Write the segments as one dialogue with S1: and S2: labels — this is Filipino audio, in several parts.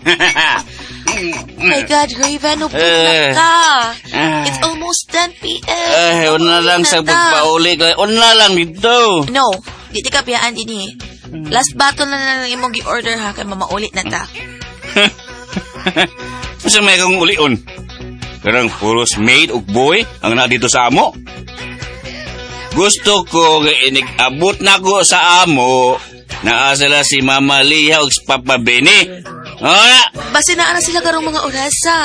S1: My God, Raven, upod na ka. It's almost 10 p.m.
S2: Una lang sa pagpauli. Una lang dito.
S1: No, di ka piyaan din Last battle na lang imong gi-order ha, kay mamaulit na ta.
S2: Masa may kang ulion? Karang puros maid o boy ang na dito sa amo. Gusto ko inig-abot na ko sa amo na asala si Mama Liha o si Papa Benny.
S1: Basi na sila karong mga orasa.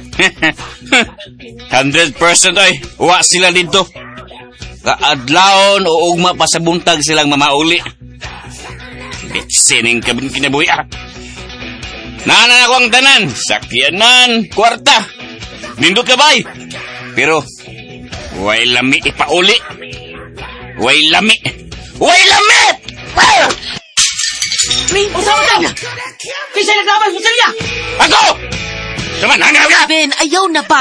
S2: 100% ay uwa sila dito. Kaadlaon o ugma pa sa buntag silang mamauli. Sining kinabuhi Nana ako ang tanan, sakyanan, kwarta. Nindot ka bay. Pero, way lami ipauli. Way lami. Way lami!
S1: Raven!
S3: Kisa naglaban mo sila!
S2: Ako! Saman, hanggang ka!
S1: Raven, ayaw na ba?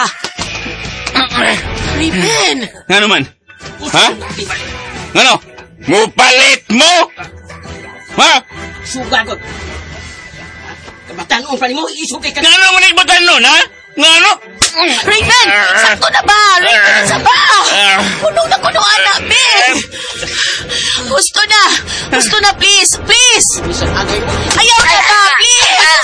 S1: Raven!
S2: Nga naman? Ha? Ano? Mupalit mo? Ha?
S3: Suga ko! Kabataan mo pa ni mo, isugay ka!
S2: Nga ano mo nagbatan nun, ha? Nga ano?
S1: Raven! Sakto na ba? Raven, sa ba? Puno na kuno, anak, babe! Gusto na, please! Please!
S3: Isang agay mo!
S1: Ayaw na ba, please!